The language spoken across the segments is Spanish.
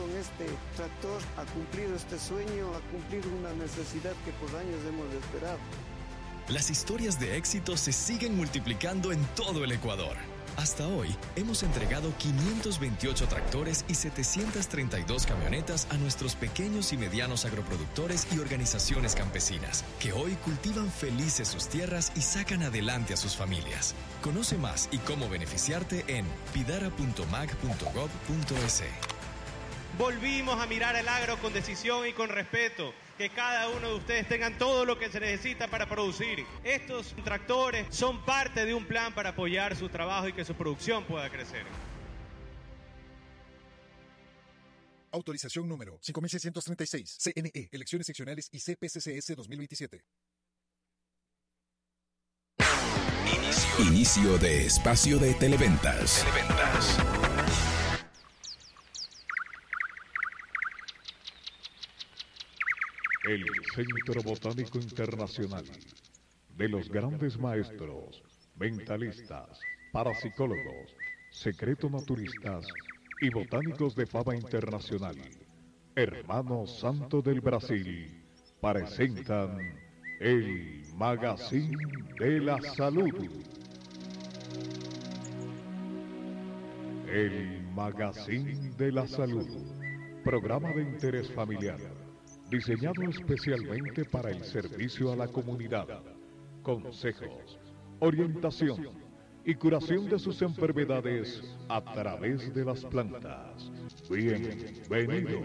con este tractor ha cumplido este sueño, ha cumplido una necesidad que por años hemos esperado. Las historias de éxito se siguen multiplicando en todo el Ecuador. Hasta hoy, hemos entregado 528 tractores y 732 camionetas a nuestros pequeños y medianos agroproductores y organizaciones campesinas, que hoy cultivan felices sus tierras y sacan adelante a sus familias. Conoce más y cómo beneficiarte en pidara.mag.gov.es. Volvimos a mirar el agro con decisión y con respeto. Que cada uno de ustedes tengan todo lo que se necesita para producir. Estos tractores son parte de un plan para apoyar su trabajo y que su producción pueda crecer. Autorización número 5636, CNE, Elecciones Seccionales y CPCCS 2027. Inicio de espacio de Televentas. El Centro Botánico Internacional, de los grandes maestros, mentalistas, parapsicólogos, secreto-naturistas y botánicos de fama internacional, Hermanos Santo del Brasil, presentan el Magazine de la Salud. El Magazine de la Salud, programa de interés familiar, diseñado especialmente para el servicio a la comunidad. Consejos, orientación y curación de sus enfermedades a través de las plantas. Bienvenido.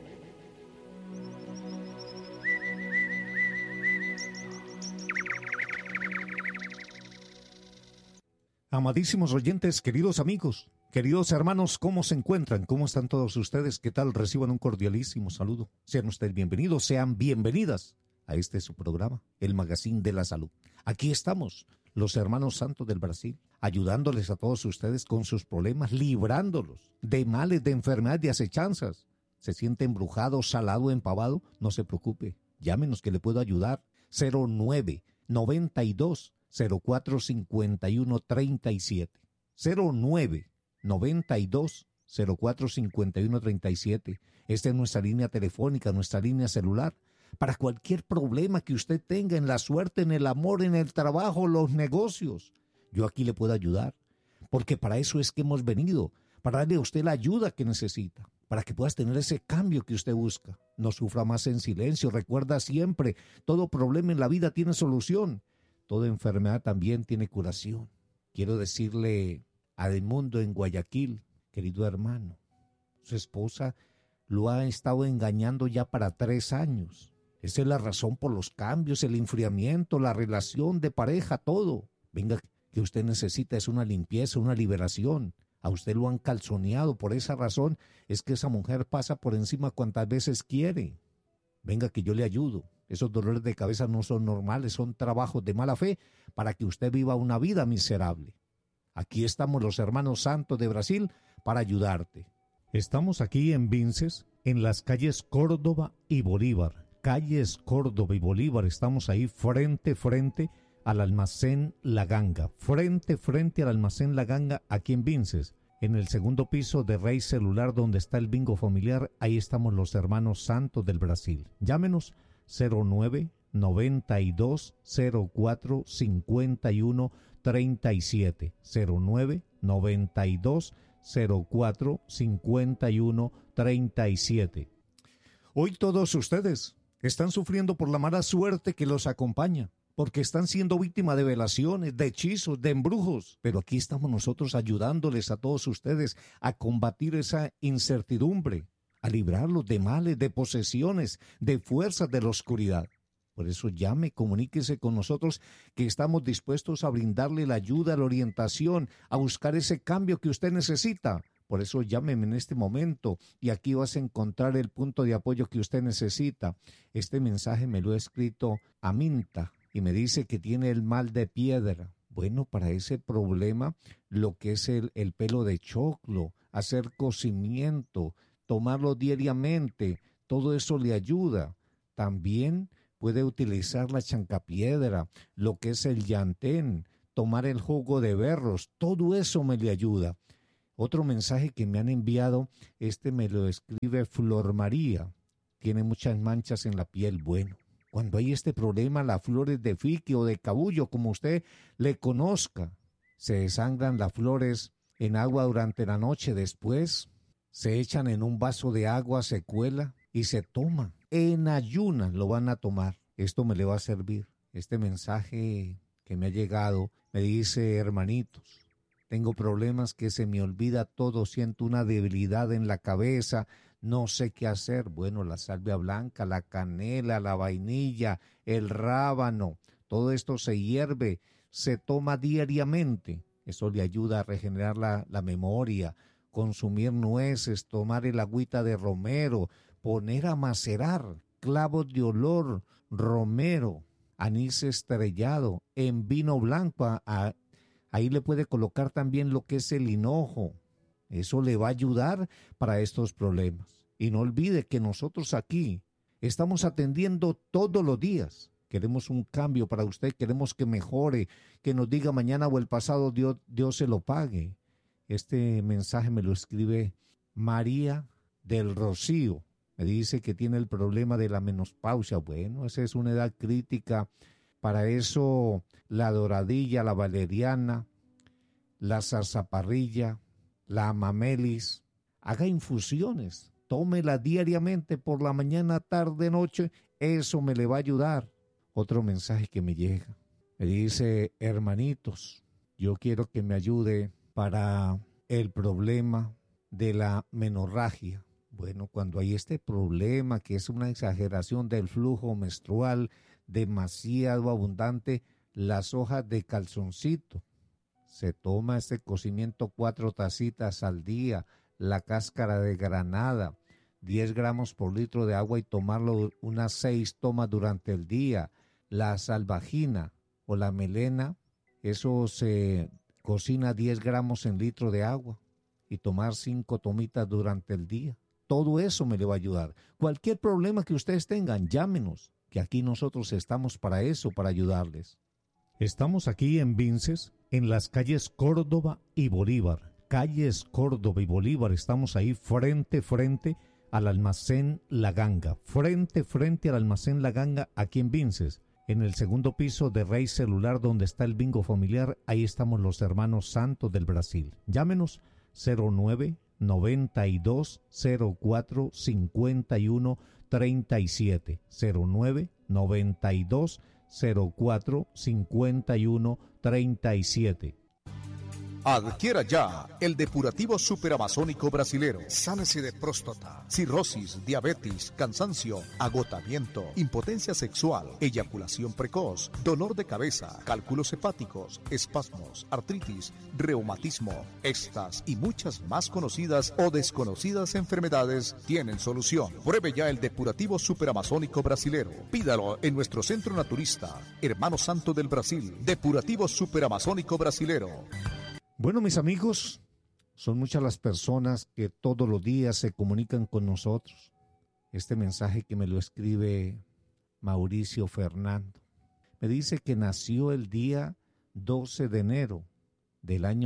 Amadísimos oyentes, queridos amigos, queridos hermanos, ¿cómo se encuentran? ¿Cómo están todos ustedes? ¿Qué tal? Reciban un cordialísimo saludo. Sean ustedes bienvenidos, sean bienvenidas a este su programa, el Magazine de la Salud. Aquí estamos, los hermanos santos del Brasil, ayudándoles a todos ustedes con sus problemas, librándolos de males, de enfermedades, de acechanzas. ¿Se siente embrujado, salado, empavado? No se preocupe, llámenos que le puedo ayudar. 0992 045137 0992 045137. Esta es nuestra línea telefónica, nuestra línea celular, para cualquier problema que usted tenga en la suerte, en el amor, en el trabajo, los negocios. Yo aquí le puedo ayudar, porque para eso es que hemos venido, para darle a usted la ayuda que necesita, para que puedas tener ese cambio que usted busca. No sufra más en silencio. Recuerda siempre, todo problema en la vida tiene solución. Toda enfermedad también tiene curación. Quiero decirle a Edmundo en Guayaquil, querido hermano, su esposa lo ha estado engañando ya para 3 años. Esa es la razón por los cambios, el enfriamiento, la relación de pareja, todo. Venga, que usted necesita es una limpieza, una liberación. A usted lo han calzoneado, por esa razón es que esa mujer pasa por encima cuantas veces quiere. Venga, que yo le ayudo. Esos dolores de cabeza no son normales, son trabajos de mala fe para que usted viva una vida miserable. Aquí estamos los hermanos santos de Brasil para ayudarte. Estamos aquí en Vinces, en las calles Córdoba y Bolívar. Calles Córdoba y Bolívar, estamos ahí frente al almacén La Ganga. Frente al almacén La Ganga, aquí en Vinces. En el segundo piso de Rey Celular, donde está el bingo familiar, ahí estamos los hermanos santos del Brasil. Llámenos 0992 04 51 37 0992 04 51 37. Hoy todos ustedes están sufriendo por la mala suerte que los acompaña, porque están siendo víctimas de velaciones, de hechizos, de embrujos. Pero aquí estamos nosotros ayudándoles a todos ustedes a combatir esa incertidumbre, a librarlos de males, de posesiones, de fuerzas de la oscuridad. Por eso llame, comuníquese con nosotros, que estamos dispuestos a brindarle la ayuda, la orientación, a buscar ese cambio que usted necesita. Por eso llámeme en este momento y aquí vas a encontrar el punto de apoyo que usted necesita. Este mensaje me lo ha escrito Aminta y me dice que tiene el mal de piedra. Bueno, para ese problema, lo que es el pelo de choclo, hacer cocimiento, tomarlo diariamente, todo eso le ayuda. También puede utilizar la chancapiedra, lo que es el llantén, tomar el jugo de berros, todo eso me le ayuda. Otro mensaje que me han enviado, me lo escribe Flor María. Tiene muchas manchas en la piel. Bueno, cuando hay este problema, las flores de fique o de cabullo, como usted le conozca, se desangran las flores en agua durante la noche. Después se echan en un vaso de agua, se cuela y se toma. En ayunas lo van a tomar. Esto me le va a servir. Este mensaje que me ha llegado me dice: hermanitos, tengo problemas que se me olvida todo, siento una debilidad en la cabeza, no sé qué hacer. Bueno, la salvia blanca, la canela, la vainilla, el rábano, todo esto se hierve, se toma diariamente. Eso le ayuda a regenerar la memoria. Consumir nueces, tomar el agüita de romero, poner a macerar clavos de olor, romero, anís estrellado, en vino blanco. Ahí le puede colocar también lo que es el hinojo. Eso le va a ayudar para estos problemas. Y no olvide que nosotros aquí estamos atendiendo todos los días. Queremos un cambio para usted, queremos que mejore, que nos diga mañana o el pasado Dios se lo pague. Este mensaje me lo escribe María del Rocío. Me dice que tiene el problema de la menopausia. Bueno, esa es una edad crítica. Para eso la doradilla, la valeriana, la zarzaparrilla, la amamelis. Haga infusiones, tómela diariamente por la mañana, tarde, noche. Eso me le va a ayudar. Otro mensaje que me llega. Me dice: hermanitos, yo quiero que me ayude para el problema de la menorragia. Bueno, cuando hay este problema que es una exageración del flujo menstrual demasiado abundante, las hojas de calzoncito. Se toma este cocimiento 4 tacitas al día, la cáscara de granada, 10 gramos por litro de agua y tomarlo unas 6 tomas durante el día. La salvagina o la melena, eso se cocina 10 gramos en litro de agua y tomar 5 tomitas durante el día. Todo eso me le va a ayudar. Cualquier problema que ustedes tengan, llámenos, que aquí nosotros estamos para eso, para ayudarles. Estamos aquí en Vinces, en las calles Córdoba y Bolívar. Calles Córdoba y Bolívar, estamos ahí frente al almacén La Ganga. Frente al almacén La Ganga, aquí en Vinces. En el segundo piso de Rey Celular, donde está el bingo familiar, ahí estamos los hermanos Santos del Brasil. Llámenos 09-9204-5137. 09-9204-5137. Adquiera ya el depurativo superamazónico brasilero. Sánese de próstata, Cirrosis, diabetes, cansancio, agotamiento, impotencia sexual, eyaculación precoz, dolor de cabeza, cálculos hepáticos, espasmos, artritis, reumatismo. Estas y muchas más conocidas o desconocidas enfermedades tienen solución. Pruebe ya el depurativo superamazónico brasilero. Pídalo en nuestro centro naturista, Hermano Santo del Brasil. Depurativo superamazónico brasilero. Bueno, mis amigos, son muchas las personas que todos los días se comunican con nosotros. Este mensaje que me lo escribe Mauricio Fernando. Me dice que nació el día 12 de enero del año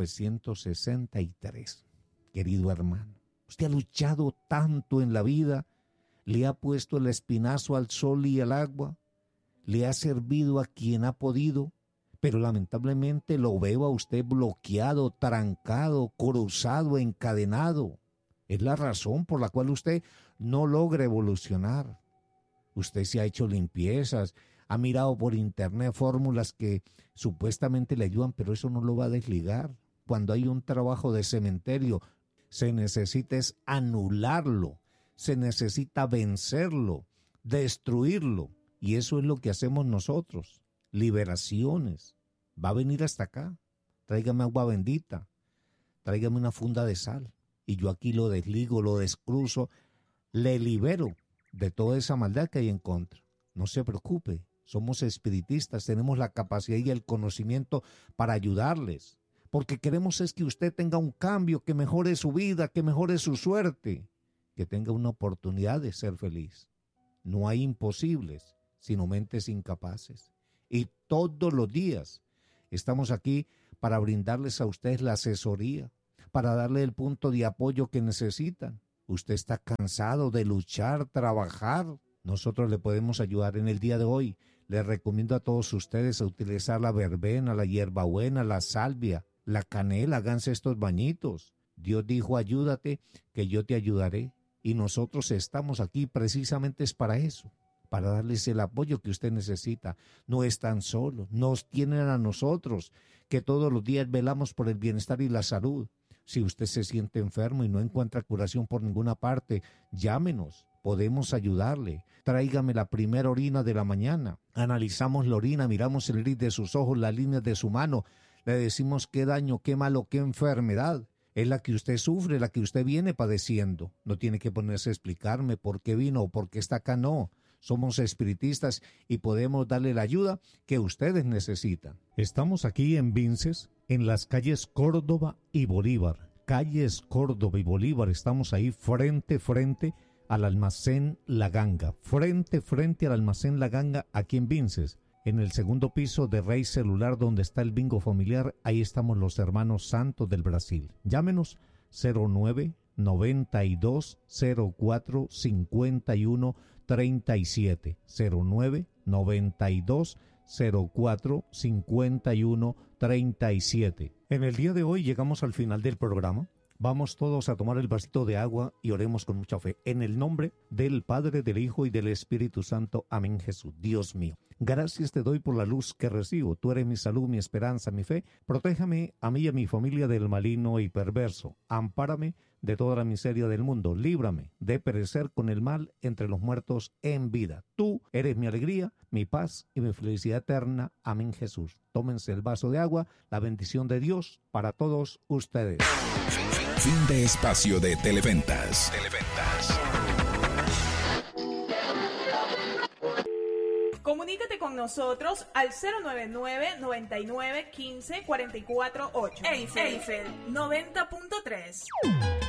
1963. Querido hermano, usted ha luchado tanto en la vida, le ha puesto el espinazo al sol y al agua, le ha servido a quien ha podido, pero lamentablemente lo veo a usted bloqueado, trancado, cruzado, encadenado. Es la razón por la cual usted no logra evolucionar. Usted se ha hecho limpiezas, ha mirado por internet fórmulas que supuestamente le ayudan, pero eso no lo va a desligar. Cuando hay un trabajo de cementerio, se necesita es anularlo, se necesita vencerlo, destruirlo. Y eso es lo que hacemos nosotros. Liberaciones. Va a venir hasta acá. Tráigame agua bendita. Tráigame una funda de sal. Y yo aquí lo desligo, lo descruzo, le libero de toda esa maldad que hay en contra. No se preocupe. Somos espiritistas, tenemos la capacidad y el conocimiento para ayudarles. Porque queremos es que usted tenga un cambio, que mejore su vida, que mejore su suerte, que tenga una oportunidad de ser feliz. No hay imposibles, sino mentes incapaces. Y todos los días estamos aquí para brindarles a ustedes la asesoría, para darle el punto de apoyo que necesitan. Usted está cansado de luchar, trabajar. Nosotros le podemos ayudar en el día de hoy. Les recomiendo a todos ustedes a utilizar la verbena, la hierbabuena, la salvia, la canela. Háganse estos bañitos. Dios dijo, ayúdate, que yo te ayudaré. Y nosotros estamos aquí precisamente es para eso, para darles el apoyo que usted necesita. No están solos, nos tienen a nosotros, que todos los días velamos por el bienestar y la salud. Si usted se siente enfermo y no encuentra curación por ninguna parte, llámenos, podemos ayudarle. Tráigame la primera orina de la mañana. Analizamos la orina, miramos el iris de sus ojos, las líneas de su mano. Le decimos qué daño, qué malo, qué enfermedad es la que usted sufre, la que usted viene padeciendo. No tiene que ponerse a explicarme por qué vino o por qué está acá, no. Somos espiritistas y podemos darle la ayuda que ustedes necesitan. Estamos aquí en Vinces, en las calles Córdoba y Bolívar. Calles Córdoba y Bolívar, estamos ahí frente al almacén La Ganga. Frente al almacén La Ganga, aquí en Vinces. En el segundo piso de Rey Celular, donde está el bingo familiar, ahí estamos los hermanos Santos del Brasil. Llámenos 09-9204-5137. 09-9204-5137. En el día de hoy llegamos al final del programa. Vamos todos a tomar el vasito de agua y oremos con mucha fe. En el nombre del Padre, del Hijo y del Espíritu Santo. Amén, Jesús. Dios mío, gracias te doy por la luz que recibo. Tú eres mi salud, mi esperanza, mi fe. Protéjame a mí y a mi familia del maligno y perverso. Ampárame de toda la miseria del mundo. Líbrame de perecer con el mal entre los muertos en vida. Tú eres mi alegría, mi paz y mi felicidad eterna. Amén, Jesús. Tómense el vaso de agua. La bendición de Dios para todos ustedes. Fin de espacio de Televentas. Comunícate con nosotros al 099-99-15-448. Eiffel 90.3.